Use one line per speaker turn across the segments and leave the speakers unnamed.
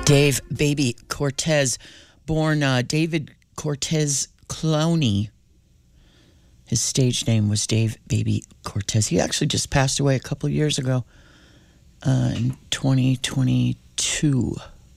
Dave Baby Cortez, born David Cortez Clowney. His stage name was Dave Baby Cortez. He actually just passed away a couple years ago in 2022.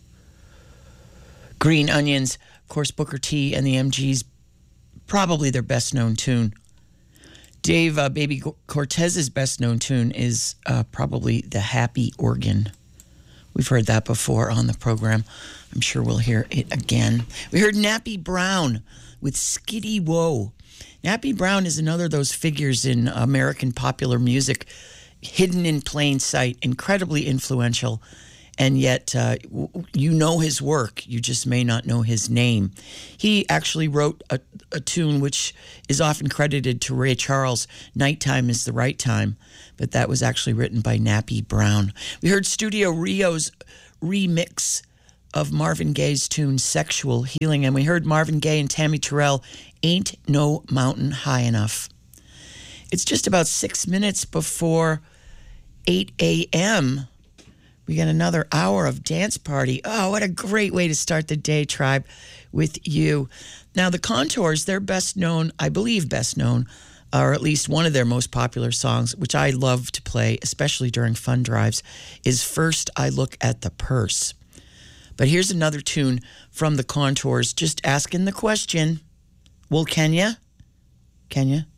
Green Onions, of course, Booker T and the MGs, probably their best known tune. Dave Baby Cortez's best known tune is probably The Happy Organ. We've heard that before on the program. I'm sure we'll hear it again. We heard Nappy Brown with Skiddy Woe. Nappy Brown is another of those figures in American popular music, hidden in plain sight, incredibly influential, and yet you know his work, you just may not know his name. He actually wrote a tune which is often credited to Ray Charles, Nighttime is the Right Time, but that was actually written by Nappy Brown. We heard Studio Rio's remix of Marvin Gaye's tune Sexual Healing, and we heard Marvin Gaye and Tammy Terrell, Ain't No Mountain High Enough. It's just about 6 minutes before 8 a.m., we got another hour of Dance Party. Oh, what a great way to start the day, Tribe, with you. Now, the Contours, they're best known, I believe best known, or at least one of their most popular songs, which I love to play, especially during fun drives, is First I Look at the Purse. But here's another tune from the Contours, just asking the question, well, can ya? Can ya?